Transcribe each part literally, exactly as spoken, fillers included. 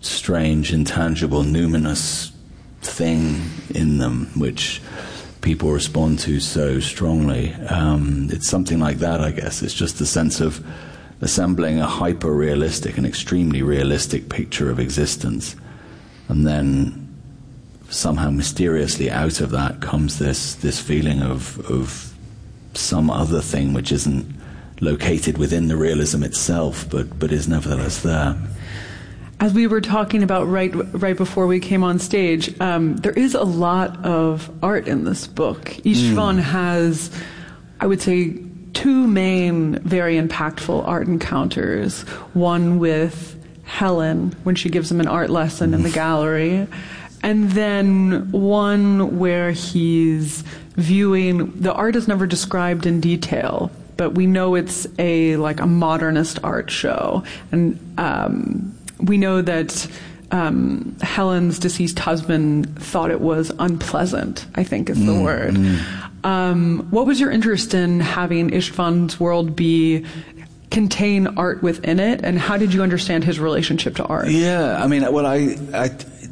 strange, intangible, numinous thing in them, which people respond to so strongly. Um, it's something like that, I guess. It's just the sense of assembling a hyper-realistic, an extremely realistic picture of existence, and then somehow mysteriously out of that comes this this feeling of of some other thing which isn't located within the realism itself, but but is nevertheless there. As we were talking about right right before we came on stage, um, there is a lot of art in this book. Istvan mm. has, I would say, two main very impactful art encounters. One with Helen, when she gives him an art lesson in the gallery, and then one where he's viewing, the art is never described in detail, but we know it's a like a modernist art show. And um, we know that um, Helen's deceased husband thought it was unpleasant, I think is the mm, word. Mm. Um, what was your interest in having Istvan's world be contain art within it, and how did you understand his relationship to art? Yeah, I mean, well, I... I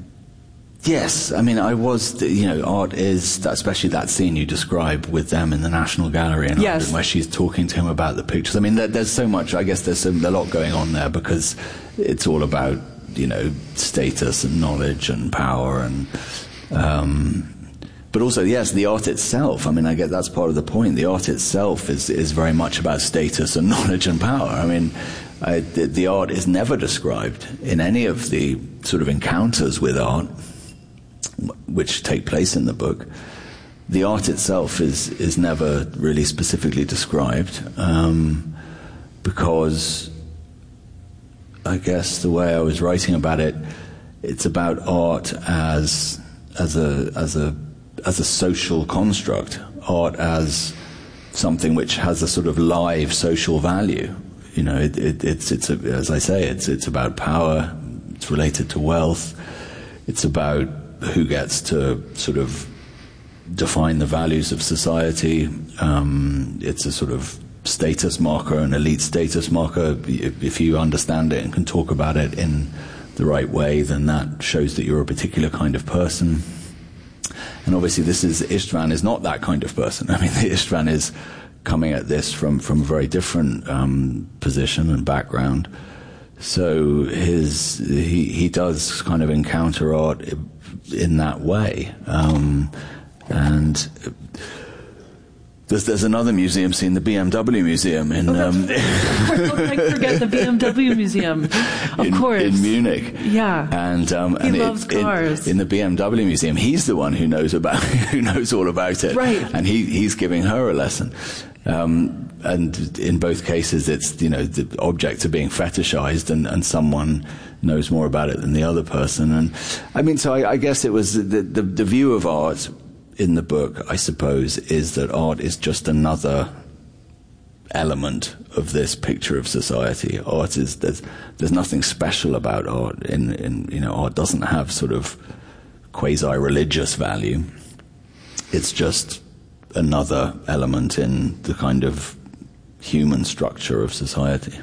Yes, I mean, I was, you know, art is, especially that scene you describe with them in the National Gallery, and yes. where she's talking to him about the pictures. I mean, there, there's so much, I guess there's so, a lot going on there, because it's all about, you know, status and knowledge and power, and, um, but also, yes, the art itself. I mean, I get that's part of the point. The art itself is, is very much about status and knowledge and power. I mean, I, the, the art is never described in any of the sort of encounters with art which take place in the book. The art itself is is never really specifically described, um, because I guess the way I was writing about it, it's about art as as a as a as a social construct, art as something which has a sort of live social value. You know, it, it, it's it's a, as I say, it's it's about power. It's related to wealth. It's about who gets to sort of define the values of society. Um, it's a sort of status marker, an elite status marker. If you understand it and can talk about it in the right way, then that shows that you're a particular kind of person. And obviously this is, Istvan is not that kind of person. I mean, Istvan is coming at this from, from a very different um, position and background. So his he, he does kind of encounter art in that way, um, and there's there's another museum scene, the B M W Museum in. Oh, um, I forget the B M W Museum, of in, course, in Munich. Yeah, and um, he and loves it, cars. In, in the B M W Museum, he's the one who knows about who knows all about it, right? And he he's giving her a lesson. Um, and in both cases, it's, you know, the objects are being fetishized, and, and someone knows more about it than the other person. And I mean, so I, I guess it was the, the, the view of art in the book, I suppose, is that art is just another element of this picture of society. Art is, there's, there's nothing special about art. In, in, you know, art doesn't have sort of quasi-religious value. It's just another element in the kind of human structure of society.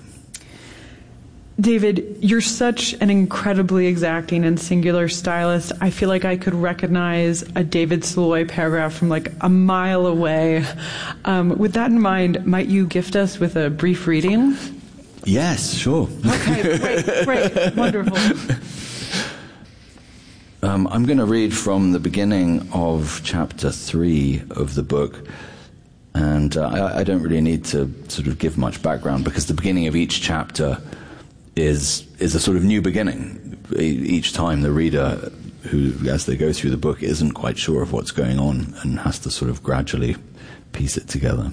David, you're such an incredibly exacting and singular stylist. I feel like I could recognize a David Savoy paragraph from like a mile away. Um, with that in mind, might you gift us with a brief reading? Yes, sure. Okay, great, great, wonderful. Um, I'm going to read from the beginning of chapter three of the book, and uh, I, I don't really need to sort of give much background, because the beginning of each chapter is is a sort of new beginning. Each time the reader, who as they go through the book, isn't quite sure of what's going on and has to sort of gradually piece it together.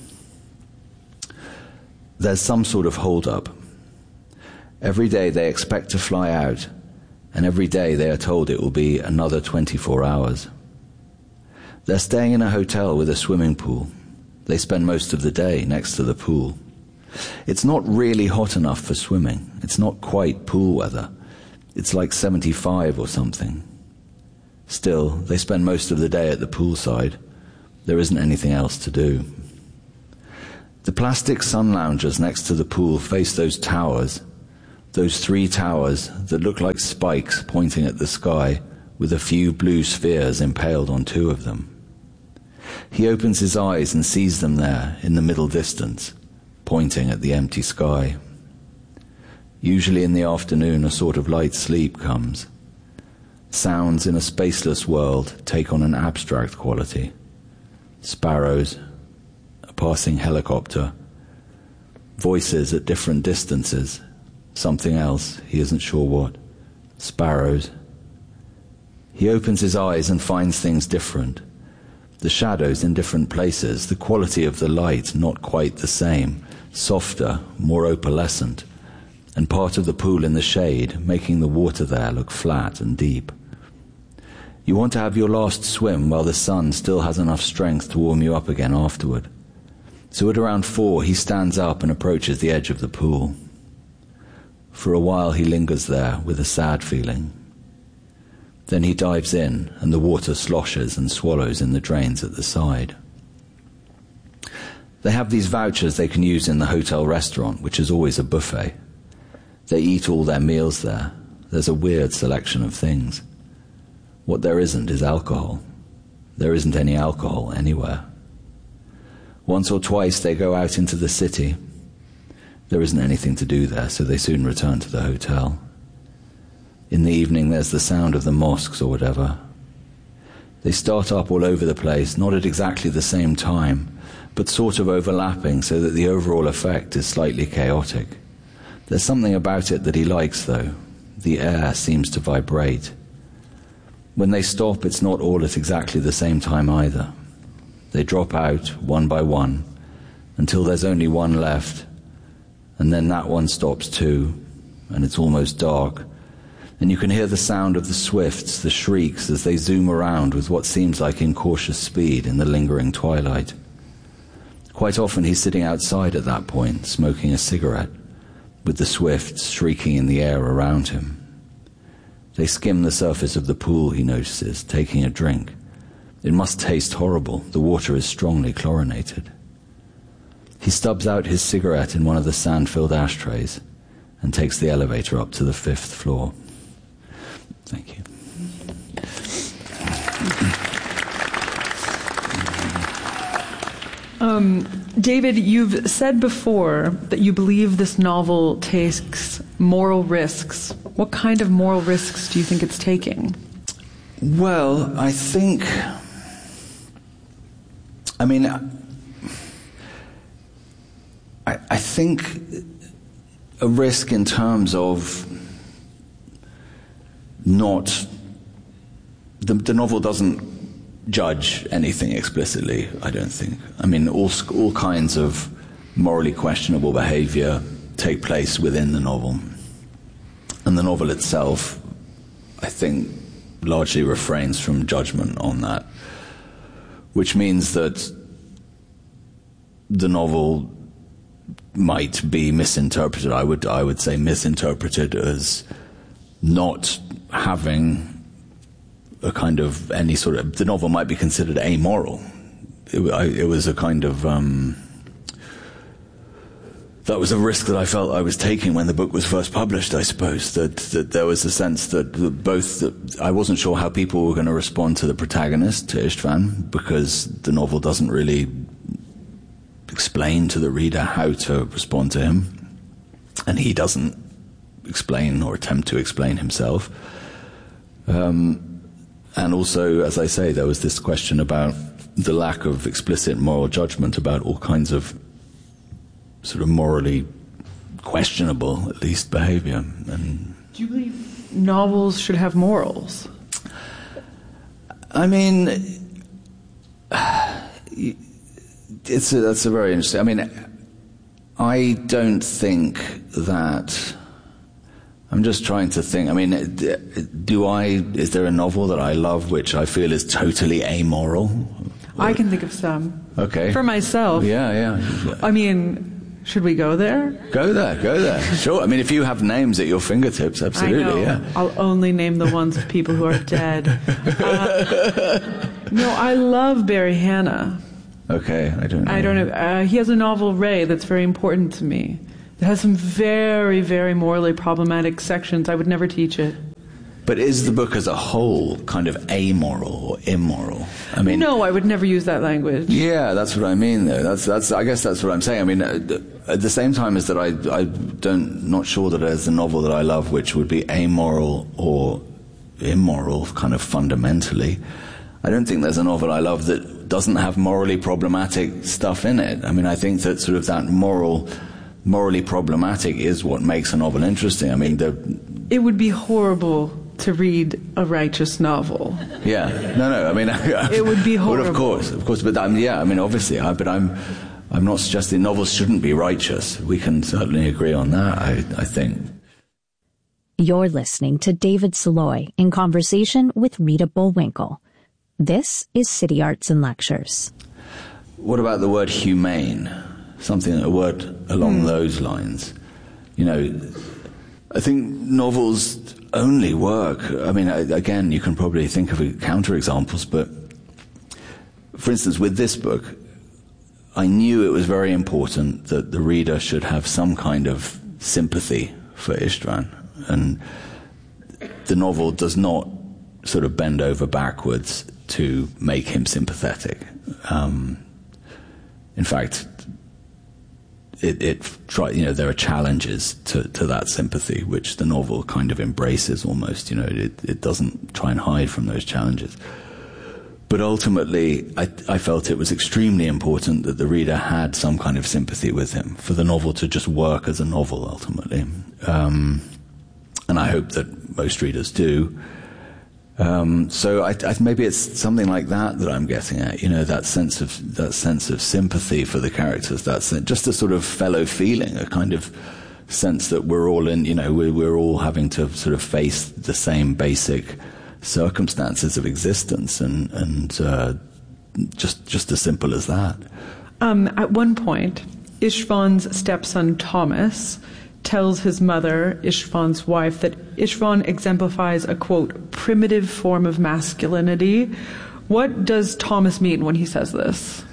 There's some sort of hold-up. Every day they expect to fly out, and every day they are told it will be another twenty-four hours. They're staying in a hotel with a swimming pool. They spend most of the day next to the pool. It's not really hot enough for swimming. It's not quite pool weather. It's like seventy-five or something. Still, they spend most of the day at the poolside. There isn't anything else to do. The plastic sun loungers next to the pool face those towers. those three towers that look like spikes pointing at the sky with a few blue spheres impaled on two of them. He opens his eyes and sees them there in the middle distance, pointing at the empty sky. Usually in the afternoon, a sort of light sleep comes. Sounds in a spaceless world take on an abstract quality. Sparrows, a passing helicopter, voices at different distances, something else, he isn't sure what, sparrows. He opens his eyes and finds things different. The shadows in different places, the quality of the light not quite the same, softer, more opalescent, and part of the pool in the shade, making the water there look flat and deep. You want to have your last swim while the sun still has enough strength to warm you up again afterward. So at around four, he stands up and approaches the edge of the pool. For a while he lingers there with a sad feeling. Then he dives in, and the water sloshes and swallows in the drains at the side. They have these vouchers they can use in the hotel restaurant, which is always a buffet. They eat all their meals there. There's a weird selection of things. What there isn't is alcohol. There isn't any alcohol anywhere. Once or twice they go out into the city. There isn't anything to do there, so they soon return to the hotel. In the evening there's the sound of the mosques or whatever. They start up all over the place, not at exactly the same time, but sort of overlapping so that the overall effect is slightly chaotic. There's something about it that he likes, though. The air seems to vibrate. When they stop, it's not all at exactly the same time either. They drop out, one by one, until there's only one left, and then that one stops too, and it's almost dark, and you can hear the sound of the swifts, the shrieks, as they zoom around with what seems like incautious speed in the lingering twilight. Quite often he's sitting outside at that point, smoking a cigarette, with the swifts shrieking in the air around him. They skim the surface of the pool, he notices, taking a drink. It must taste horrible. The water is strongly chlorinated. He stubs out his cigarette in one of the sand-filled ashtrays and takes the elevator up to the fifth floor. Thank you. Um, David, you've said before that you believe this novel takes moral risks. What kind of moral risks do you think it's taking? Well, I think... I mean, I, I think a risk in terms of not... The, the novel doesn't judge anything explicitly, I don't think. I mean, all, all kinds of morally questionable behavior take place within the novel. And the novel itself, I think, largely refrains from judgment on that, which means that the novel might be misinterpreted, I would, I would say misinterpreted as not having a kind of any sort of... The novel might be considered amoral. It, I, it was a kind of... Um, that was a risk that I felt I was taking when the book was first published, I suppose, that, that there was a sense that, that both... That I wasn't sure how people were going to respond to the protagonist, to Istvan, because the novel doesn't really explain to the reader how to respond to him, and he doesn't explain or attempt to explain himself. Um, and also, as I say, there was this question about the lack of explicit moral judgment about all kinds of sort of morally questionable, at least, behavior. And do you believe novels should have morals? I mean, it's a, that's a very interesting... I mean, I don't think that... I'm just trying to think. I mean, do I... Is there a novel that I love which I feel is totally amoral? Or, I can think of some. Okay. For myself. Yeah, yeah. I mean... Should we go there? Go there, go there. Sure. I mean, if you have names at your fingertips, absolutely, I know. Yeah. I'll only name the ones of people who are dead. Uh, no, I love Barry Hannah. Okay, I don't know. I don't know. Uh, he has a novel, Ray, that's very important to me. It has some very, very morally problematic sections. I would never teach it. But is the book as a whole kind of amoral or immoral? I mean, no, I would never use that language. Yeah, that's what I mean. Though that's that's. I guess that's what I'm saying. I mean, at the same time as that, I I don't not sure that there's a novel that I love which would be amoral or immoral, kind of fundamentally. I don't think there's a novel I love that doesn't have morally problematic stuff in it. I mean, I think that sort of that moral, morally problematic is what makes a novel interesting. I mean, the it would be horrible to read a righteous novel. Yeah, no, no. I mean, it would be horrible. Well, of course, of course. But um, yeah, I mean, obviously, I, but I'm, I'm not suggesting novels shouldn't be righteous. We can certainly agree on that. I, I think. You're listening to David Saloy in conversation with Rita Bullwinkle. This is City Arts and Lectures. What about the word humane? Something, a word along mm. those lines. You know, I think novels only work. I mean, again, you can probably think of counterexamples, but for instance, with this book, I knew it was very important that the reader should have some kind of sympathy for Istvan, and the novel does not sort of bend over backwards to make him sympathetic. Um, in fact, It, it try, you know, there are challenges to, to that sympathy, which the novel kind of embraces almost. You know, it, it doesn't try and hide from those challenges. But ultimately, I, I felt it was extremely important that the reader had some kind of sympathy with him, for the novel to just work as a novel, ultimately. Um, and I hope that most readers do. Um, so I, I, maybe it's something like that that I'm getting at, you know, that sense of that sense of sympathy for the characters, that's just a sort of fellow feeling, a kind of sense that we're all in, you know, we're, we're all having to sort of face the same basic circumstances of existence, and and uh, just just as simple as that. Um, at one point, Istvan's stepson Thomas tells his mother, Istvan's wife, that Istvan exemplifies a, quote, primitive form of masculinity. What does Thomas mean when he says this?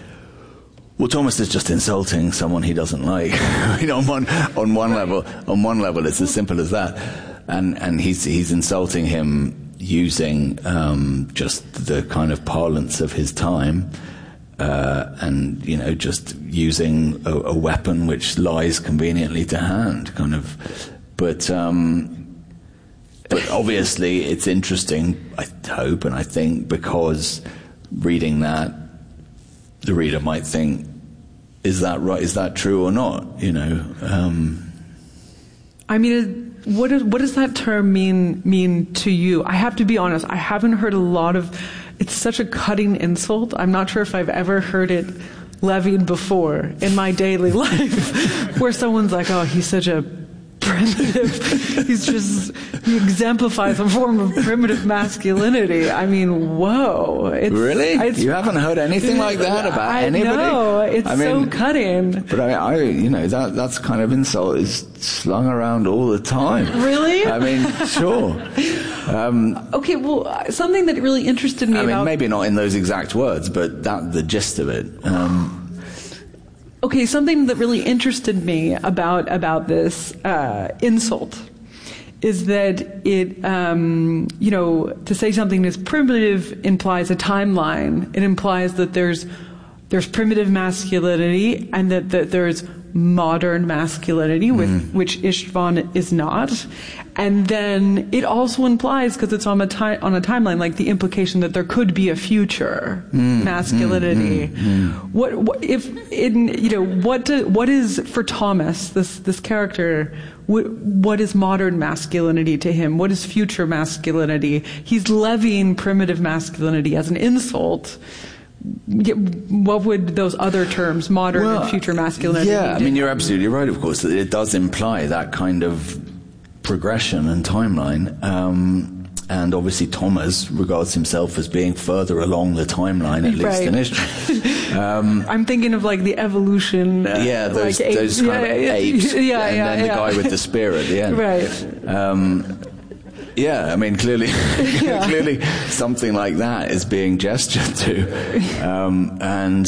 Well, Thomas is just insulting someone he doesn't like. I mean, on one on one level, on one level, it's as simple as that, and and he's he's insulting him using um, just the kind of parlance of his time. Uh, and, you know, just using a, a weapon which lies conveniently to hand, kind of. But, um, but obviously it's interesting, I hope, and I think, because reading that, the reader might think, is that right? Is that true or not? You know? Um, I mean, what, is, what does that term mean, mean to you? I have to be honest, I haven't heard a lot of... It's such a cutting insult. I'm not sure if I've ever heard it levied before in my daily life, where someone's like, oh, he's such a primitive, he's just, he exemplifies a form of primitive masculinity. I mean, whoa. It's, really? It's, you haven't heard anything like that about I anybody? No, it's I mean, so cutting. But I, I, you know, that that's kind of insult is slung around all the time. Really? I mean, sure. Um, okay, well, something that really interested me I mean, about... maybe not in those exact words, but that the gist of it. Um, okay, something that really interested me about about this uh, insult is that it, um, you know, to say something is primitive implies a timeline. It implies that there's there's primitive masculinity, and that, that there's modern masculinity, with, mm. which Istvan is not. And then it also implies, because it's on a, ti- on a timeline, like the implication that there could be a future mm. masculinity. Mm. Mm. What, what if in you know what do, what is for Thomas, this this character? What, what is modern masculinity to him? What is future masculinity? He's levying primitive masculinity as an insult. What would those other terms, modern well, and future masculinity? Yeah, I do? mean, you're absolutely right, of course, that it does imply that kind of progression and timeline. Um, and obviously Thomas regards himself as being further along the timeline, at least right. in history. Um, I'm thinking of like the evolution. Uh, yeah, those, like those apes. kind yeah, of yeah, apes. Yeah, yeah, and yeah, then yeah. the guy with the spear at the end. Right. Um, Yeah, I mean, clearly, yeah. clearly, something like that is being gestured to, um, and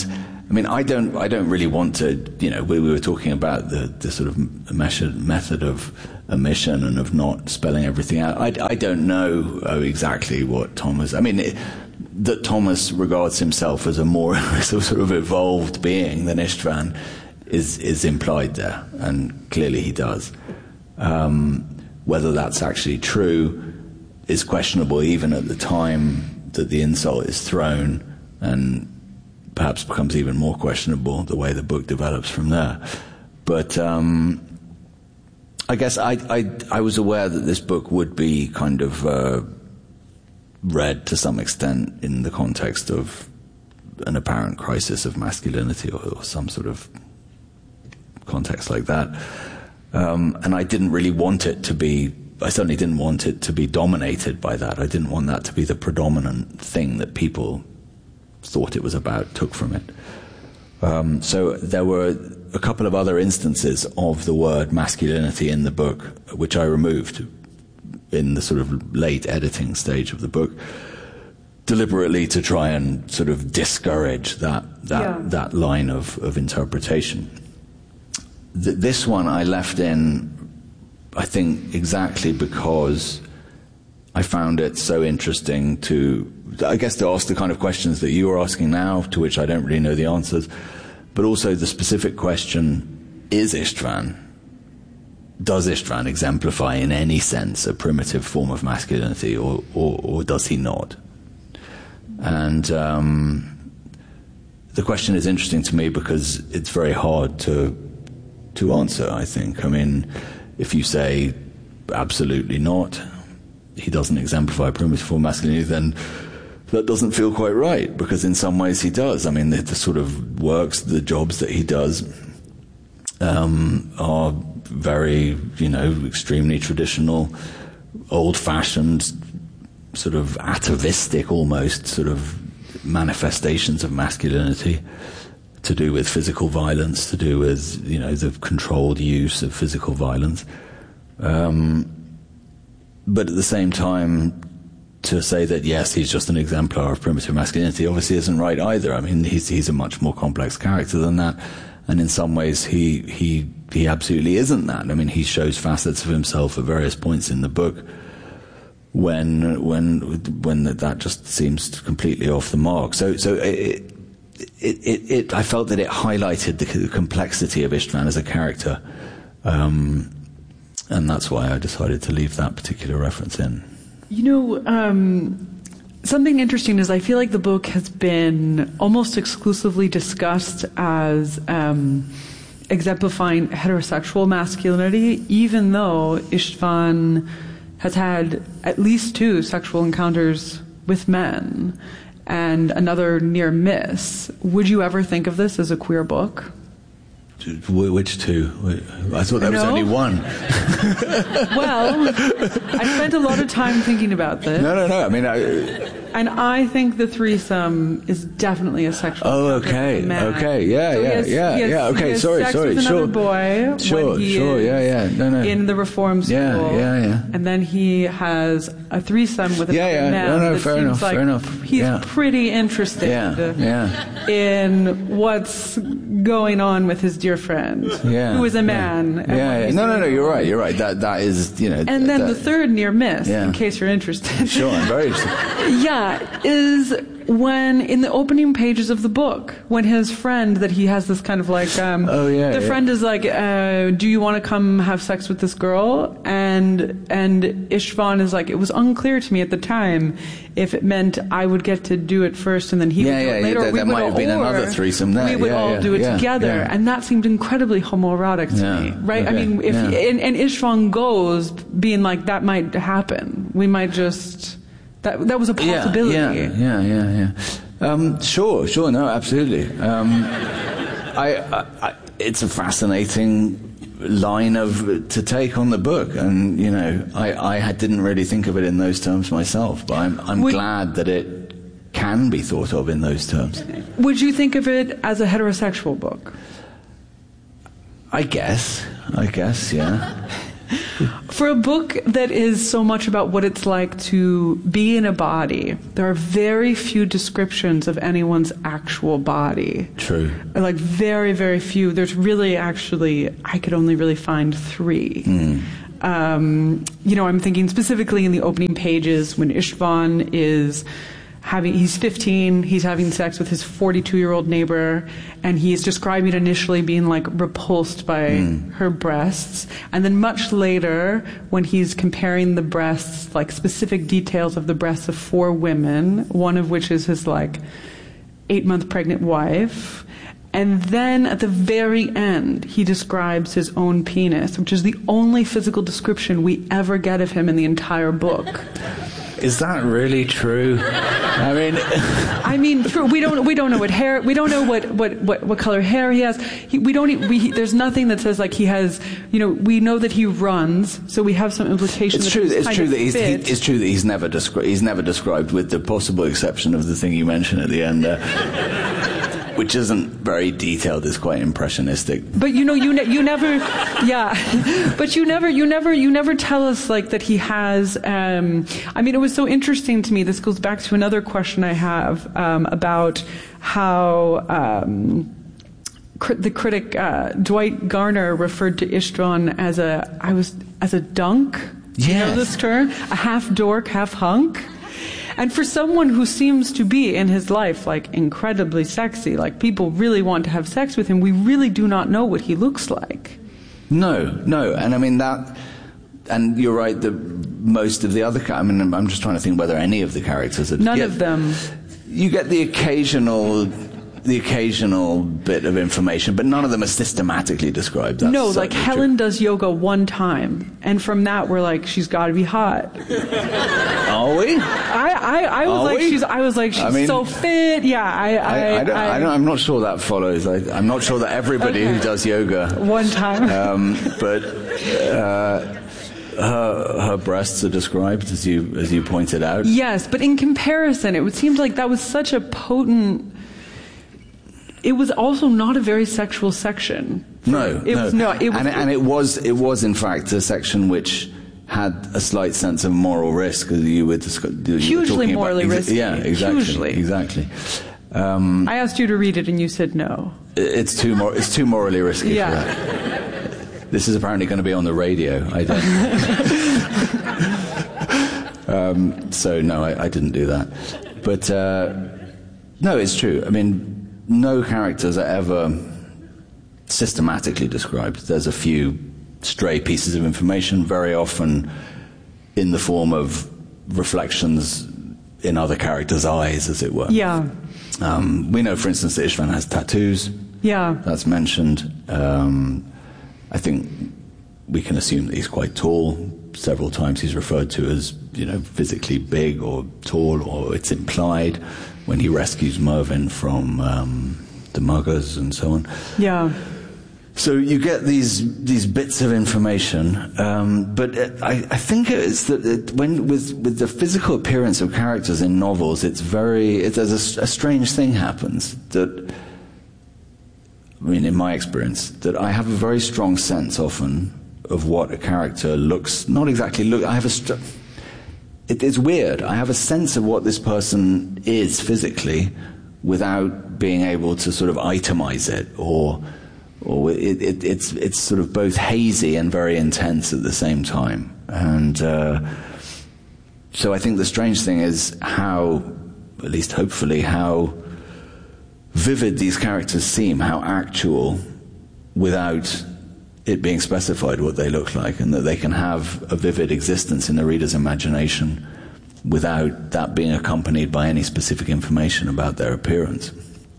I mean, I don't, I don't really want to, you know, we, we were talking about the, the sort of method of omission and of not spelling everything out. I, I don't know uh, exactly what Thomas, I mean, it, that Thomas regards himself as a more sort of evolved being than Istvan is, is implied there, and clearly he does. Um, whether that's actually true is questionable even at the time that the insult is thrown, and perhaps becomes even more questionable the way the book develops from there. But um, I guess I, I, I was aware that this book would be kind of uh, read to some extent in the context of an apparent crisis of masculinity, or, or some sort of context like that. Um, and I didn't really want it to be, I certainly didn't want it to be dominated by that. I didn't want that to be the predominant thing that people thought it was about, took from it. Um, so there were a couple of other instances of the word masculinity in the book, which I removed in the sort of late editing stage of the book, deliberately to try and sort of discourage that that, yeah. that line of, of interpretation. Th- this one I left in, I think, exactly because I found it so interesting to, I guess, to ask the kind of questions that you are asking now, to which I don't really know the answers, but also the specific question, is Istvan, does Istvan exemplify in any sense a primitive form of masculinity, or, or, or does he not? And um, the question is interesting to me because it's very hard to to answer, I think. I mean, if you say absolutely not, he doesn't exemplify primitive form of masculinity, then that doesn't feel quite right, because in some ways he does. I mean, the, the sort of works, the jobs that he does um, are very, you know, extremely traditional, old-fashioned, sort of atavistic almost sort of manifestations of masculinity, to do with physical violence, to do with, you know, the controlled use of physical violence. Um, but at the same time, to say that, yes, he's just an exemplar of primitive masculinity obviously isn't right either. I mean, he's he's a much more complex character than that. And in some ways, he he he absolutely isn't that. I mean, he shows facets of himself at various points in the book when when when that just seems completely off the mark. So so it, it, it, it I felt that it highlighted the complexity of Istvan as a character, um, and that's why I decided to leave that particular reference in. You know, um, something interesting is I feel like the book has been almost exclusively discussed as um, exemplifying heterosexual masculinity, even though Istvan has had at least two sexual encounters with men and another near miss. Would you ever think of this as a queer book? Which two? I thought there was no? only one. Well, I spent a lot of time thinking about this. No, no, no. I mean, I, and I think the threesome is definitely a sexual. Oh, okay, okay, yeah, so yeah, has, yeah, has, yeah. Okay, has sorry, sex sorry, with sure. Another boy. Sure, when he sure, is yeah, yeah. No, no. In the reform school. Yeah, yeah, yeah. And then he has a threesome with yeah, another yeah. man. No, no, that fair seems enough, like fair enough. He's yeah. pretty interested. Yeah, yeah. In what's going on with his dear friend, yeah, who is a man. Yeah, yeah, yeah. No, no, no. You're right. You're right. That that is, you know. And then that, the third near miss, yeah. in case you're interested. Sure, I'm very interested. Yeah, is when in the opening pages of the book, when his friend that he has this kind of like, um, oh yeah, the yeah. friend is like, uh, do you want to come have sex with this girl? And and Istvan is like, it was unclear to me at the time if it meant I would get to do it first and then he yeah, would do yeah, it later. Yeah, there, or we there would might all, have been another threesome there. We would yeah, all yeah, do it yeah, together, yeah. and that seemed incredibly homoerotic to yeah, me, right? okay, I mean, if yeah. and, and Istvan goes being like, that might happen. We might just that that was a possibility. Yeah, yeah, yeah, yeah. yeah. Um, sure, sure, no, absolutely. Um, I, I, I, it's a fascinating line of to take on the book, and you know, I, I had, didn't really think of it in those terms myself, but I'm, I'm would, glad that it can be thought of in those terms. Would you think of it as a heterosexual book? I guess, I guess, yeah. For a book that is so much about what it's like to be in a body, there are very few descriptions of anyone's actual body. True. Like very, very few. There's really actually, I could only really find three. Mm. Um, you know, I'm thinking specifically in the opening pages when István is having, he's fifteen, he's having sex with his forty-two-year-old neighbor, and he's describing it initially being like repulsed by mm. her breasts. And then much later, when he's comparing the breasts, like specific details of the breasts of four women, one of which is his like eight-month pregnant wife. And then at the very end, he describes his own penis, which is the only physical description we ever get of him in the entire book. Is that really true? I mean, I mean, true. We don't. We don't know what hair. We don't know what what, what, what color hair he has. He, we don't. We, he, there's nothing that says like he has. You know, we know that he runs, so we have some implication. It's that true. He's it's kind true of that he's. He, fit. it's true that he's never described. He's never described, with the possible exception of the thing you mentioned at the end there. Which isn't very detailed, is quite impressionistic. But you know, you ne- you never, yeah. But you never, you never, you never tell us like that he has. Um, I mean, it was so interesting to me. This goes back to another question I have um, about how um, cr- the critic uh, Dwight Garner referred to István as a, I was as a dunk. Yes. You know this term? A half dork, half hunk. And for someone who seems to be in his life like incredibly sexy, like people really want to have sex with him, we really do not know what he looks like. No, no. And I mean that, and you're right, the most of the other, I mean, I'm just trying to think whether any of the characters are... None yeah, of them. You get the occasional... the occasional bit of information, but none of them are systematically described. That's no, like true. Helen does yoga one time, and from that we're like, she's got to be hot. Are we? I, I, I was Are like, we? she's, I was like, she's I mean, so fit. Yeah, I, I, I, I, don't, I, I don't, I'm not sure that follows. I, I'm not sure that everybody okay. who does yoga one time. Um, but uh, her her breasts are described as you as you pointed out. Yes, but in comparison, it seemed like that was such a potent. It was also not a very sexual section. No, it no. was no. It was, and, it, and it was it was in fact a section which had a slight sense of moral risk, as you were, discu- you hugely were talking morally about. risky. Yeah, exactly. Hugely. Exactly. Um, I asked you to read it, and you said no. It's too mor- It's too morally risky yeah. for that. This is apparently going to be on the radio. I don't. um, so no, I, I didn't do that. But uh, no, it's true. I mean, no characters are ever systematically described. There's a few stray pieces of information, very often in the form of reflections in other characters' eyes, as it were. Yeah. Um, we know, for instance, that István has tattoos. Yeah. That's mentioned. Um, I think we can assume that he's quite tall. Several times he's referred to as, you know, physically big or tall, or it's implied when he rescues Mervyn from um, the muggers and so on. Yeah. So you get these these bits of information, um, but it, I, I think it's that it, when with with the physical appearance of characters in novels, it's very it, there's a, a strange thing happens that. I mean, in my experience, that I have a very strong sense often of what a character looks. Not exactly look. I have a. Str- it, it's weird. I have a sense of what this person is physically, without being able to sort of itemize it, or, or it, it, it's it's sort of both hazy and very intense at the same time. And uh, so I think the strange thing is how, at least hopefully, how vivid these characters seem, how actual, without it being specified what they look like, and that they can have a vivid existence in the reader's imagination without that being accompanied by any specific information about their appearance.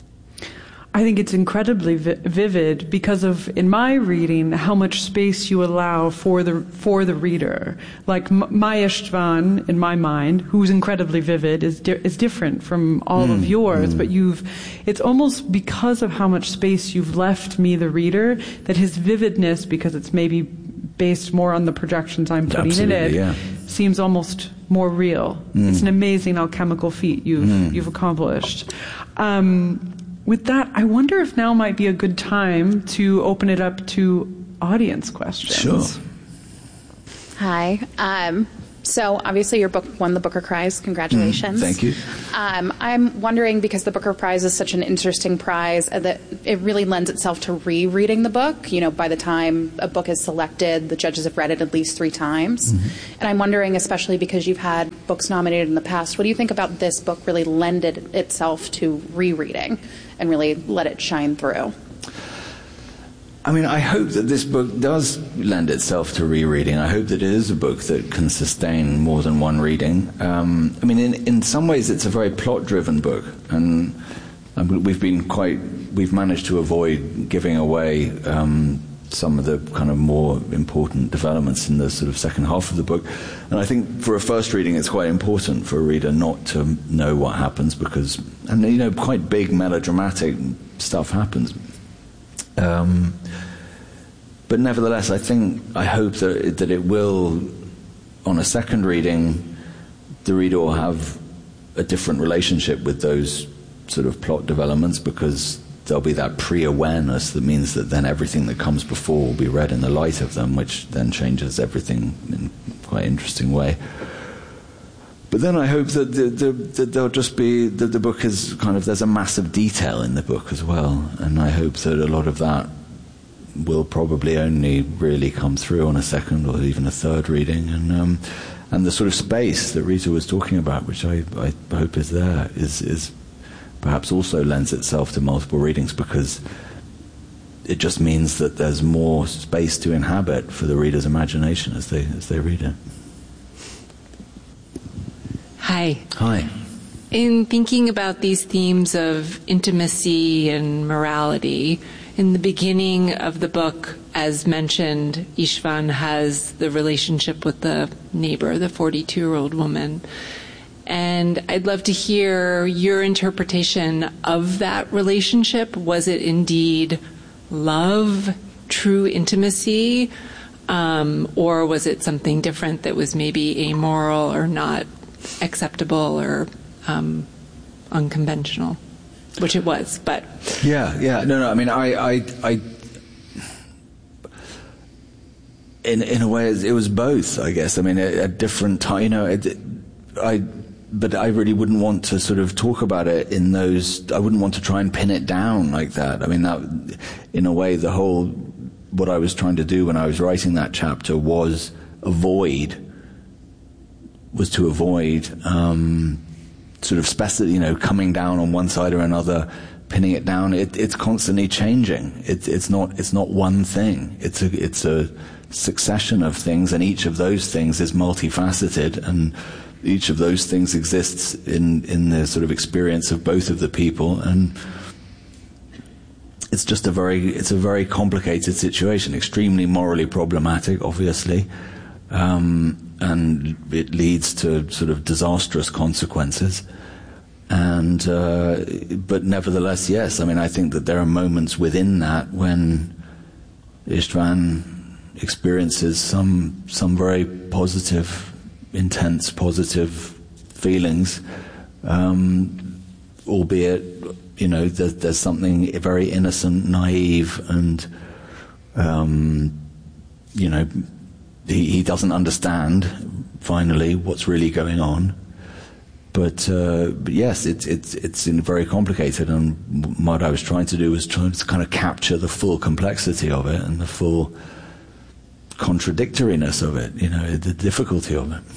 I think it's incredibly vi- vivid because of, in my reading, how much space you allow for the for the reader. Like m- my István, in my mind, who's incredibly vivid, is di- is different from all mm, of yours. Mm. But you've, it's almost because of how much space you've left me, the reader, that his vividness, because it's maybe based more on the projections I'm putting Absolutely, in it, yeah. seems almost more real. Mm. It's an amazing alchemical feat you've mm. you've accomplished. Um, With that, I wonder if now might be a good time to open it up to audience questions. Sure. Hi. Um, so obviously your book won the Booker Prize. Congratulations. Mm, thank you. Um, I'm wondering, because the Booker Prize is such an interesting prize, uh, that it really lends itself to rereading the book. You know, by the time a book is selected, the judges have read it at least three times. Mm-hmm. And I'm wondering, especially because you've had books nominated in the past, what do you think about this book really lended itself to rereading and really let it shine through? I mean, I hope that this book does lend itself to rereading. I hope that it is a book that can sustain more than one reading. Um, I mean, in, in some ways, it's a very plot-driven book, and um, we've been quite, we've managed to avoid giving away um, some of the kind of more important developments in the sort of second half of the book. And I think for a first reading, it's quite important for a reader not to know what happens, because, and you know, quite big melodramatic stuff happens. Um, but nevertheless, I think, I hope that it, that it will, on a second reading, the reader will have a different relationship with those sort of plot developments, because there'll be that pre-awareness that means that then everything that comes before will be read in the light of them, which then changes everything in quite an interesting way. But then I hope that, the, the, that there'll just be, that the book is kind of, there's a massive detail in the book as well. And I hope that a lot of that will probably only really come through on a second or even a third reading. And um, and the sort of space that Rita was talking about, which I, I hope is there, is, is perhaps also lends itself to multiple readings, because it just means that there's more space to inhabit for the reader's imagination as they as they read it. Hi. Hi. In thinking about these themes of intimacy and morality, in the beginning of the book, as mentioned, Istvan has the relationship with the neighbor, the forty-two-year-old woman. And I'd love to hear your interpretation of that relationship. Was it indeed love, true intimacy, um, or was it something different that was maybe amoral or not acceptable or um, unconventional, which it was, but yeah, yeah, no, no. I mean, I, I, I in in a way, it was both. I guess. I mean, at, at different time, you know, it, I, but I really wouldn't want to sort of talk about it in those. I wouldn't want to try and pin it down like that. I mean, that, in a way, the whole what I was trying to do when I was writing that chapter was avoid. was to avoid um, sort of speci- you know, coming down on one side or another, pinning it down. It, it's constantly changing. It, it's not. It's not one thing. It's a. It's a succession of things, and each of those things is multifaceted, and each of those things exists in in the sort of experience of both of the people, and it's just a very. It's a very complicated situation. Extremely morally problematic, obviously. Um, and it leads to sort of disastrous consequences. And, uh, but nevertheless, yes, I mean, I think that there are moments within that when Istvan experiences some, some very positive, intense, positive feelings, um, albeit, you know, there's, there's something very innocent, naive, and, um, you know, He, he doesn't understand, finally, what's really going on. But, uh, but yes, it's it's it's very complicated, and what I was trying to do was trying to kind of capture the full complexity of it and the full contradictoriness of it, you know, the difficulty of it.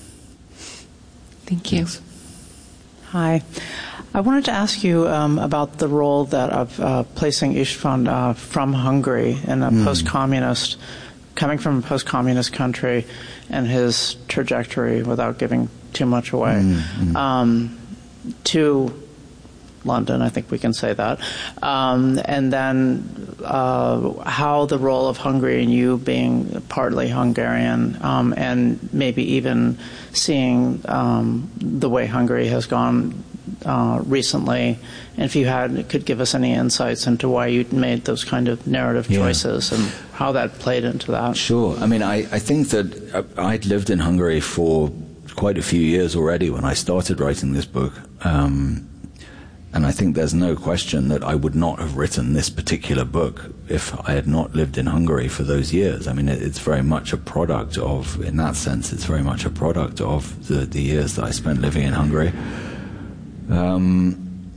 Thank you. Yes. Hi. I wanted to ask you um, about the role that of uh, placing Istvan uh, from Hungary in a mm. post-communist coming from a post-communist country and his trajectory, without giving too much away, mm-hmm. um, to London, I think we can say that, um, and then uh, how the role of Hungary and you being partly Hungarian, um, and maybe even seeing um, the way Hungary has gone uh, recently, and if you had could give us any insights into why you made those kind of narrative choices, yeah. and how that played into that. Sure. I mean, I, I think that I'd lived in Hungary for quite a few years already when I started writing this book. Um, And I think there's no question that I would not have written this particular book if I had not lived in Hungary for those years. I mean, it, it's very much a product of, in that sense, it's very much a product of the, the years that I spent living in Hungary. Um,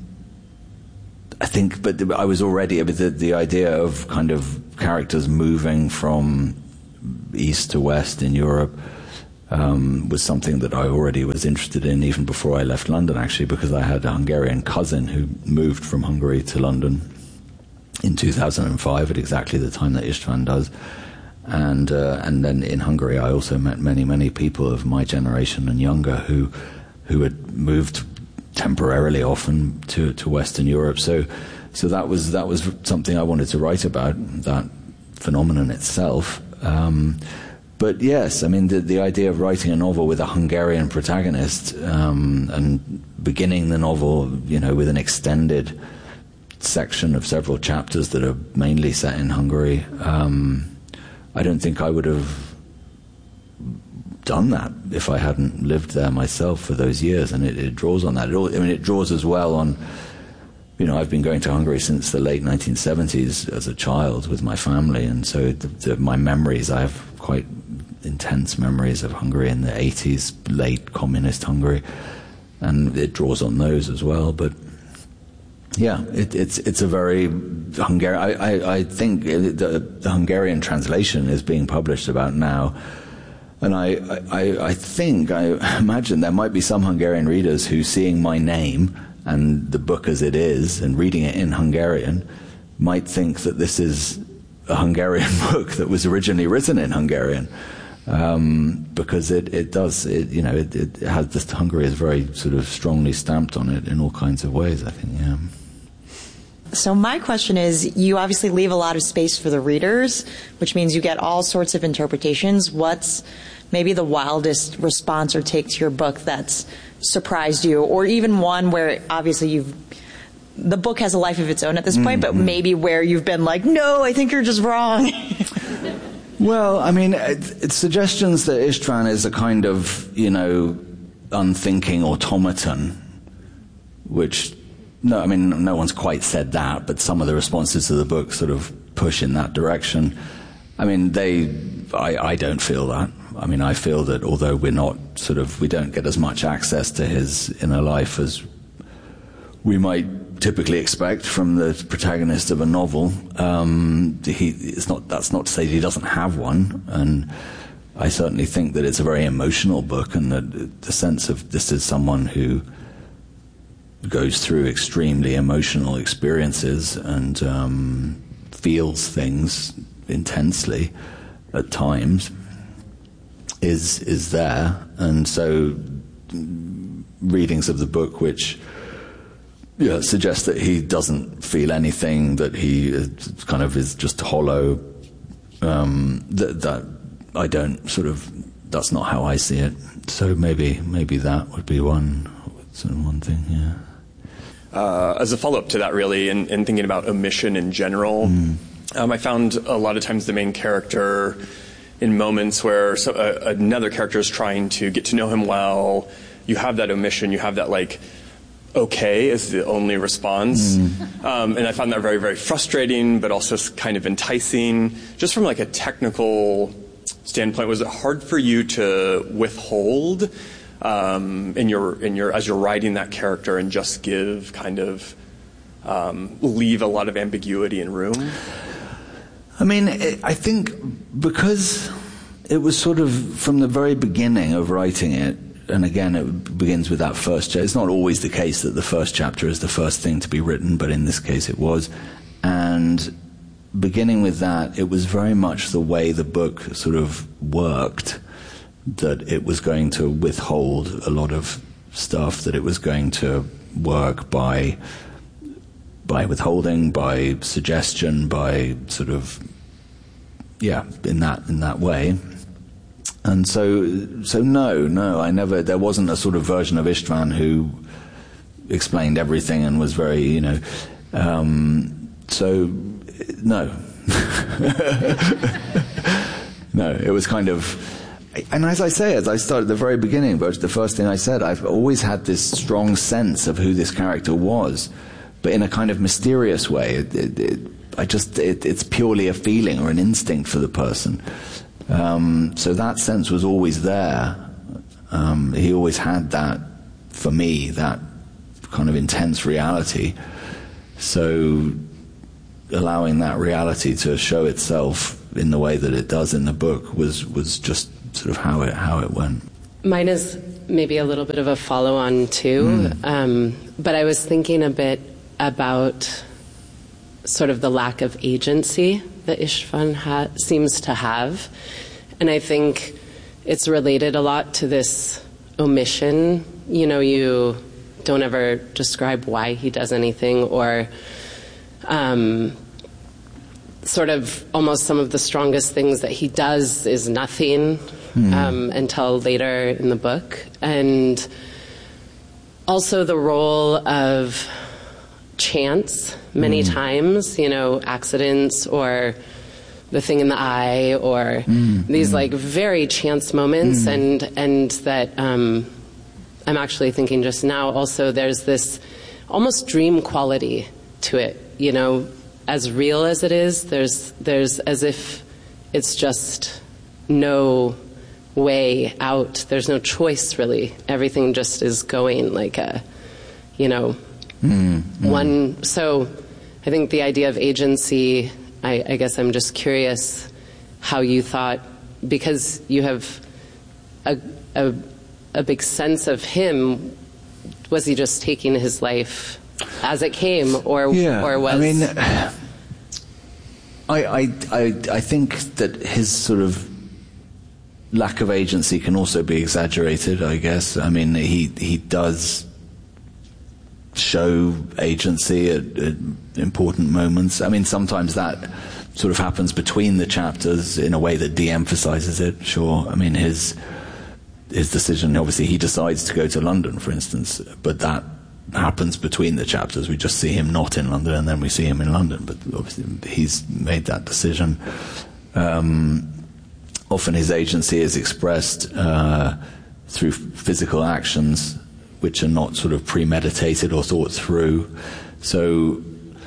I think, but I was already, the, the idea of kind of characters moving from east to west in Europe Um, was something that I already was interested in even before I left London, actually, because I had a Hungarian cousin who moved from Hungary to London in two thousand five at exactly the time that István does. And uh, and then in Hungary I also met many, many people of my generation and younger who who had moved temporarily often to, to Western Europe. So so that was that was something I wanted to write about, that phenomenon itself. Um, But yes, I mean, the, the idea of writing a novel with a Hungarian protagonist um, and beginning the novel, you know, with an extended section of several chapters that are mainly set in Hungary, um, I don't think I would have done that if I hadn't lived there myself for those years. And it, it draws on that. It all, I mean, it draws as well on, you know, I've been going to Hungary since the late nineteen seventies as a child with my family, and so the, the, my memories, I have quite intense memories of Hungary in the eighties, late communist Hungary, and it draws on those as well. But yeah, it, it's it's a very Hungarian. I, I, I think the, the Hungarian translation is being published about now, and I, I I think I imagine there might be some Hungarian readers who, seeing my name and the book as it is, and reading it in Hungarian, might think that this is a Hungarian book that was originally written in Hungarian, um, because it, it does, it, you know, it, it has this, Hungary is very sort of strongly stamped on it in all kinds of ways, I think, yeah. So my question is, you obviously leave a lot of space for the readers, which means you get all sorts of interpretations. What's maybe the wildest response or take to your book that's surprised you, or even one where obviously you've, the book has a life of its own at this point, mm-hmm. but maybe where you've been like, no, I think you're just wrong. Well, I mean, it, it's suggestions that István is a kind of, you know, unthinking automaton, which, no, I mean, no one's quite said that, but some of the responses to the book sort of push in that direction. I mean, they, I, I don't feel that. I mean, I feel that although we're not sort of, we don't get as much access to his inner life as we might typically expect from the protagonist of a novel, um, he, it's not, that's not to say that he doesn't have one. And I certainly think that it's a very emotional book, and that the sense of this is someone who goes through extremely emotional experiences and um, feels things intensely at times is is there. And so readings of the book which yeah, suggest that he doesn't feel anything, that he kind of is just hollow, um, that, that I don't sort of, that's not how I see it. So maybe maybe that would be one sort of one thing, yeah. Uh, as a follow-up to that, really, and, and thinking about omission in general, mm. um, I found a lot of times the main character, in moments where so, uh, another character is trying to get to know him well, you have that omission, you have that, like, okay is the only response. Mm. Um, and I found that very, very frustrating, but also kind of enticing. Just from, like, a technical standpoint, was it hard for you to withhold um, in your in your as you're writing that character and just give kind of um, leave a lot of ambiguity and room? I mean, it, I think because it was sort of from the very beginning of writing it, and again, it begins with that first chapter. It's not always the case that the first chapter is the first thing to be written, but in this case it was. And beginning with that, it was very much the way the book sort of worked, that it was going to withhold a lot of stuff, that it was going to work by by withholding, by suggestion, by sort of, yeah, in that in that way. And so, so no, no, I never, there wasn't a sort of version of István who explained everything and was very, you know, um, so, no. No, it was kind of, and as I say, as I started at the very beginning, but the first thing I said, I've always had this strong sense of who this character was, but in a kind of mysterious way. It, it, it, I just, it, it's purely a feeling or an instinct for the person. Um, so that sense was always there. Um, he always had that, for me, that kind of intense reality. So allowing that reality to show itself in the way that it does in the book was was just sort of how it how it went. Mine is maybe a little bit of a follow-on too, mm. um, but I was thinking a bit about sort of the lack of agency that Istvan ha- seems to have, and I think it's related a lot to this omission. You know, you don't ever describe why he does anything, or um, sort of almost some of the strongest things that he does is nothing mm. um, until later in the book. And also the role of chance many mm. times, you know, accidents or the thing in the eye or mm. these mm. like very chance moments mm. and and that um, I'm actually thinking just now also there's this almost dream quality to it, you know, as real as it is, there's there's as if it's just no way out. There's no choice, really. Everything just is going like a, you know, mm, mm. one. So I think the idea of agency, I, I guess I'm just curious how you thought, because you have a, a, a big sense of him, was he just taking his life as it came, or yeah, or was? I mean, I, I I I think that his sort of lack of agency can also be exaggerated, I guess. I mean, he he does show agency at, at important moments. I mean, sometimes that sort of happens between the chapters in a way that de-emphasizes it. Sure. I mean, his his decision, obviously, he decides to go to London, for instance, but that happens between the chapters. We just see him not in London, and then we see him in London. But obviously, he's made that decision. Um, often, his agency is expressed uh, through physical actions, which are not sort of premeditated or thought through. So,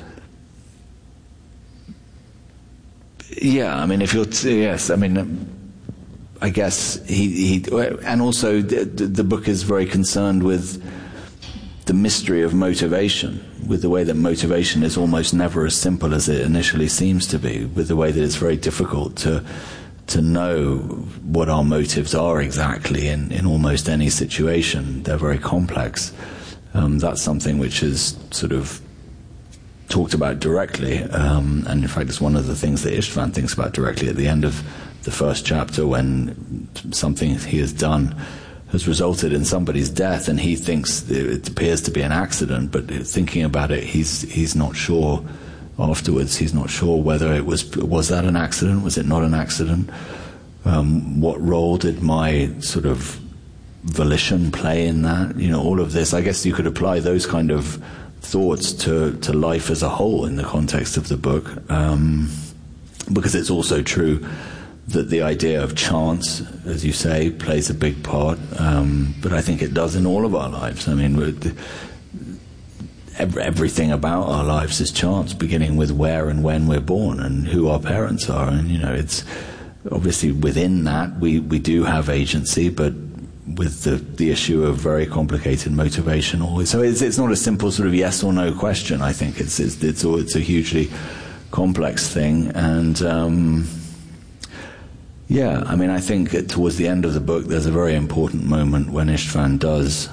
yeah, I mean, if you're t- yes, I mean, I guess he, he and also the, the book is very concerned with the mystery of motivation, with the way that motivation is almost never as simple as it initially seems to be, with the way that it's very difficult to to know what our motives are exactly in, in almost any situation. They're very complex. Um, that's something which is sort of talked about directly, um, and in fact it's one of the things that Istvan thinks about directly at the end of the first chapter, when something he has done has resulted in somebody's death, and he thinks it appears to be an accident, but thinking about it, he's he's not sure. Afterwards, he's not sure whether it was was that an accident, was it not an accident? Um, what role did my sort of volition play in that? You know, all of this. I guess you could apply those kind of thoughts to to life as a whole in the context of the book, um, because it's also true that the idea of chance, as you say, plays a big part. Um, but I think it does in all of our lives. I mean, we're, everything about our lives is chance, beginning with where and when we're born and who our parents are. And, you know, it's obviously within that we, we do have agency, but with the, the issue of very complicated motivation always. So it's, it's not a simple sort of yes or no question, I think. It's, it's, it's, it's a hugely complex thing. And, um, yeah, I mean, I think towards the end of the book there's a very important moment when Istvan does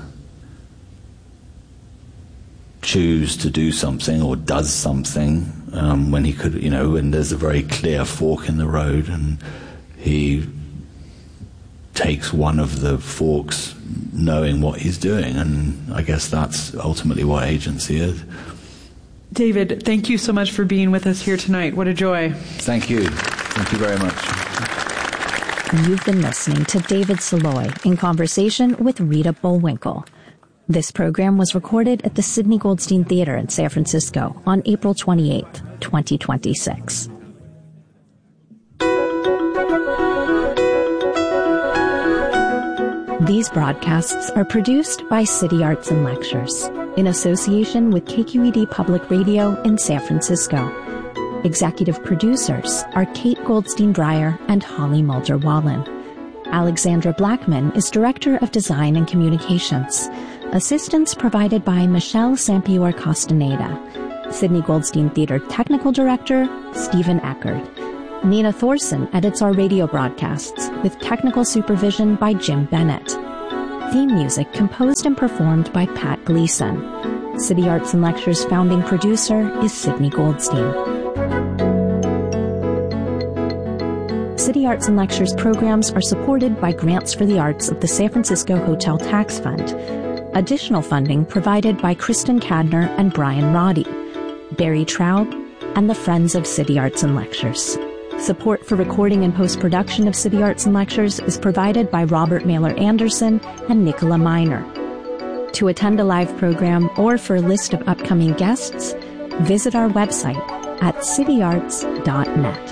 choose to do something or does something um, when he could, you know, and there's a very clear fork in the road, and he takes one of the forks knowing what he's doing, and I guess that's ultimately what agency is. David, thank you so much for being with us here tonight. What a joy. Thank you. Thank you very much. You've been listening to David Saloy in conversation with Rita Bullwinkle. This program was recorded at the Sidney Goldstein Theater in San Francisco on April twenty-eighth, twenty twenty-six. These broadcasts are produced by City Arts and Lectures in association with K Q E D Public Radio in San Francisco. Executive producers are Kate Goldstein Dreyer and Holly Mulder Wallen. Alexandra Blackman is Director of Design and Communications. Assistance provided by Michelle Sampior Castaneda. Sydney Goldstein Theater Technical Director, Stephen Eckert. Nina Thorson edits our radio broadcasts with technical supervision by Jim Bennett. Theme music composed and performed by Pat Gleason. City Arts and Lectures founding producer is Sydney Goldstein. City Arts and Lectures programs are supported by grants for the arts of the San Francisco Hotel Tax Fund. Additional funding provided by Kristen Cadner and Brian Roddy, Barry Traub, and the Friends of City Arts and Lectures. Support for recording and post-production of City Arts and Lectures is provided by Robert Mailer Anderson and Nicola Miner. To attend a live program or for a list of upcoming guests, visit our website at city arts dot net.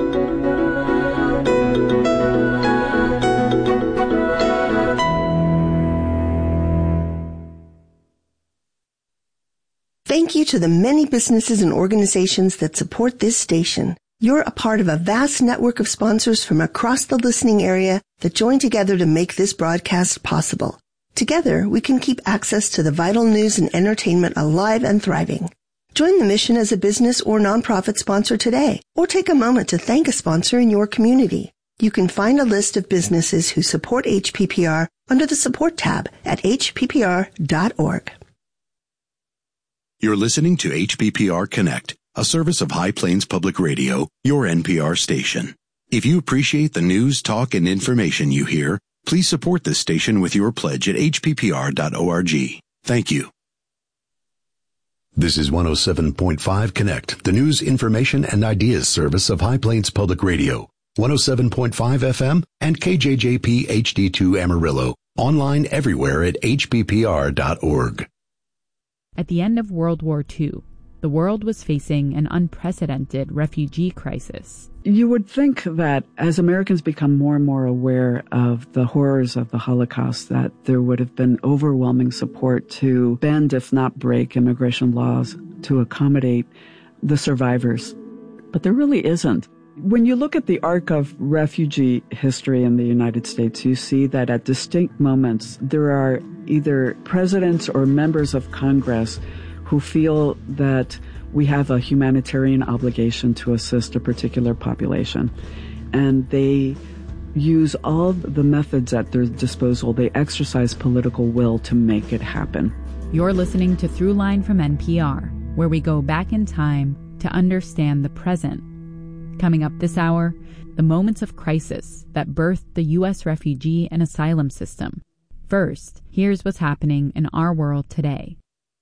Thank you to the many businesses and organizations that support this station. You're a part of a vast network of sponsors from across the listening area that join together to make this broadcast possible. Together, we can keep access to the vital news and entertainment alive and thriving. Join the mission as a business or nonprofit sponsor today, or take a moment to thank a sponsor in your community. You can find a list of businesses who support H P P R under the Support tab at h p p r dot org. You're listening to H P P R Connect, a service of High Plains Public Radio, your N P R station. If you appreciate the news, talk, and information you hear, please support this station with your pledge at h p p r dot org. Thank you. This is one oh seven point five Connect, the news, information, and ideas service of High Plains Public Radio, one oh seven point five F M and K J J P H D two Amarillo, online everywhere at h p p r dot org. At the end of World War Two, the world was facing an unprecedented refugee crisis. You would think that as Americans become more and more aware of the horrors of the Holocaust, that there would have been overwhelming support to bend, if not break, immigration laws to accommodate the survivors. But there really isn't. When you look at the arc of refugee history in the United States, you see that at distinct moments, there are either presidents or members of Congress who feel that we have a humanitarian obligation to assist a particular population. And they use all the methods at their disposal. They exercise political will to make it happen. You're listening to Throughline from N P R, where we go back in time to understand the present. Coming up this hour, the moments of crisis that birthed the U S refugee and asylum system. First, here's what's happening in our world today.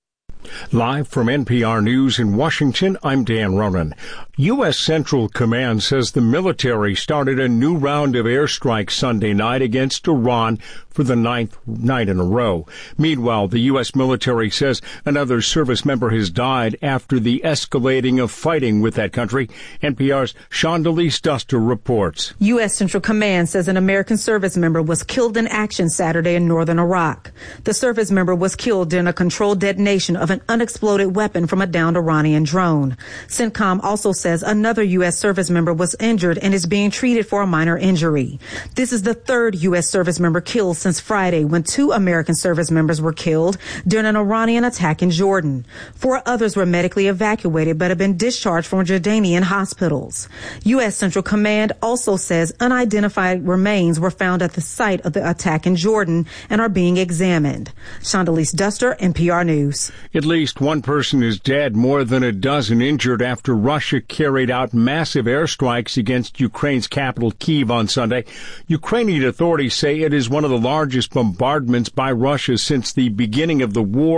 Live from N P R News in Washington, I'm Dan Ronan. U S. Central Command says the military started a new round of airstrikes Sunday night against Iran for the ninth night in a row. Meanwhile, the U S military says another service member has died after the escalating of fighting with that country. N P R's Shondelise Duster reports. U S. Central Command says an American service member was killed in action Saturday in northern Iraq. The service member was killed during a controlled detonation of an unexploded weapon from a downed Iranian drone. CENTCOM also says another U S service member was injured and is being treated for a minor injury. This is the third U S service member killed since Friday, when two American service members were killed during an Iranian attack in Jordan. Four others were medically evacuated but have been discharged from Jordanian hospitals. U S. Central Command also says unidentified remains were found at the site of the attack in Jordan and are being examined. Shondelise Duster, N P R News. At least one person is dead, more than a dozen injured after Russia carried out massive airstrikes against Ukraine's capital, Kyiv, on Sunday. Ukrainian authorities say it is one of the largest bombardments by Russia since the beginning of the war.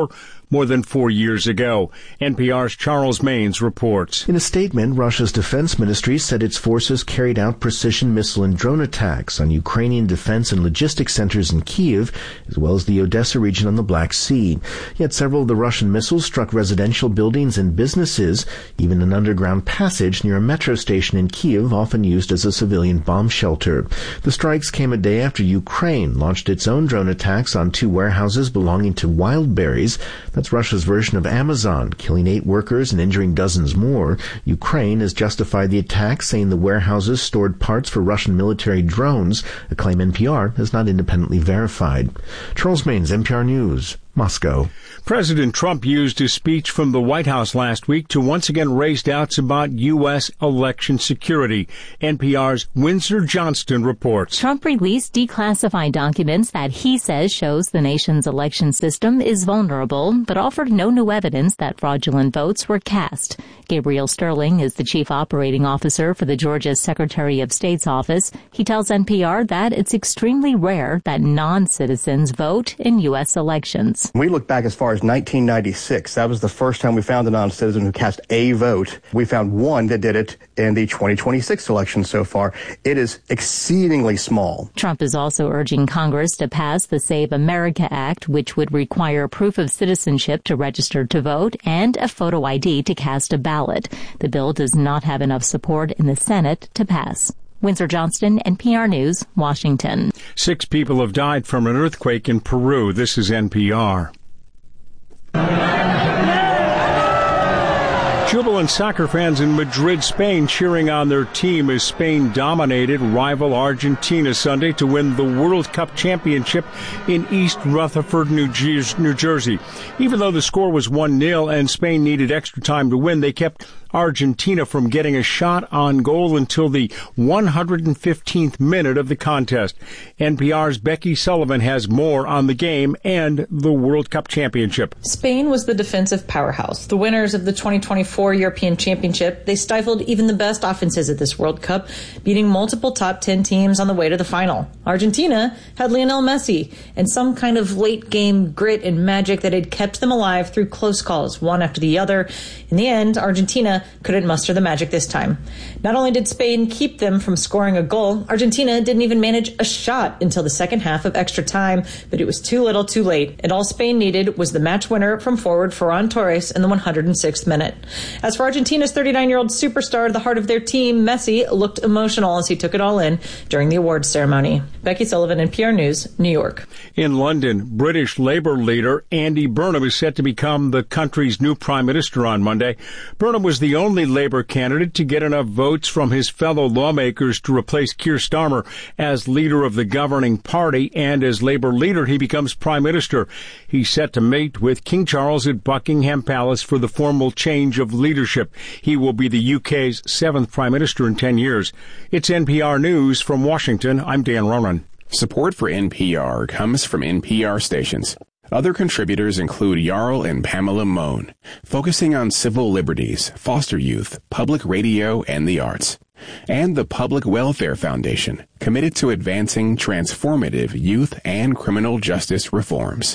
more than four years ago. N P R's Charles Maynes reports. In a statement, Russia's defense ministry said its forces carried out precision missile and drone attacks on Ukrainian defense and logistics centers in Kyiv, as well as the Odessa region on the Black Sea. Yet several of the Russian missiles struck residential buildings and businesses, even an underground passage near a metro station in Kyiv, often used as a civilian bomb shelter. The strikes came a day after Ukraine launched its own drone attacks on two warehouses belonging to Wildberries. That's Russia's version of Amazon, killing eight workers and injuring dozens more. Ukraine has justified the attack, saying the warehouses stored parts for Russian military drones, a claim N P R has not independently verified. Charles Maynes, N P R News, Moscow. President Trump used his speech from the White House last week to once again raise doubts about U S election security. N P R's Windsor Johnston reports. Trump released declassified documents that he says shows the nation's election system is vulnerable, but offered no new evidence that fraudulent votes were cast. Gabriel Sterling is the chief operating officer for the Georgia Secretary of State's office. He tells N P R that it's extremely rare that non-citizens vote in U S elections. We look back as far as nineteen ninety-six. That was the first time we found a non-citizen who cast a vote. We found one that did it in the twenty twenty-six election so far. It is exceedingly small. Trump is also urging Congress to pass the Save America Act, which would require proof of citizenship to register to vote and a photo I D to cast a ballot. The bill does not have enough support in the Senate to pass. Windsor Johnston, N P R News, Washington. Six people have died from an earthquake in Peru. This is N P R. Jubilant soccer fans in Madrid, Spain, cheering on their team as Spain dominated rival Argentina Sunday to win the World Cup Championship in East Rutherford, New Jersey. Even though the score was one nil and Spain needed extra time to win, they kept Argentina from getting a shot on goal until the one hundred fifteenth minute of the contest. N P R's Becky Sullivan has more on the game and the World Cup Championship. Spain was the defensive powerhouse, the winners of the twenty twenty-four European Championship. They stifled even the best offenses at this World Cup, beating multiple top ten teams on the way to the final. Argentina had Lionel Messi and some kind of late-game grit and magic that had kept them alive through close calls, one after the other. In the end, Argentina couldn't muster the magic this time. Not only did Spain keep them from scoring a goal, Argentina didn't even manage a shot until the second half of extra time, but it was too little too late, and all Spain needed was the match winner from forward Ferran Torres in the one hundred sixth minute. As for Argentina's thirty-nine-year-old superstar, the heart of their team, Messi, looked emotional as he took it all in during the awards ceremony. Becky Sullivan, N P R News, New York. In London, British Labour leader Andy Burnham is set to become the country's new prime minister on Monday. Burnham was the only Labour candidate to get enough votes from his fellow lawmakers to replace Keir Starmer as leader of the governing party, and as Labour leader, he becomes prime minister. He's set to meet with King Charles at Buckingham Palace for the formal change of leadership. He will be the U K's seventh prime minister in ten years. It's N P R News from Washington. I'm Dan Ronan. Support for N P R comes from N P R stations. Other contributors include Jarl and Pamela Mohn, focusing on civil liberties, foster youth, public radio, and the arts. And the Public Welfare Foundation, committed to advancing transformative youth and criminal justice reforms.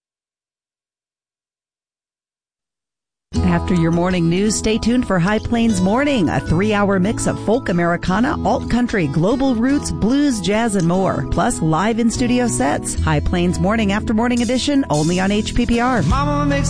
After your morning news, stay tuned for High Plains Morning, a three-hour mix of folk Americana, alt-country, global roots, blues, jazz, and more. Plus, live in-studio sets. High Plains Morning After Morning Edition, only on H P P R. Mama makes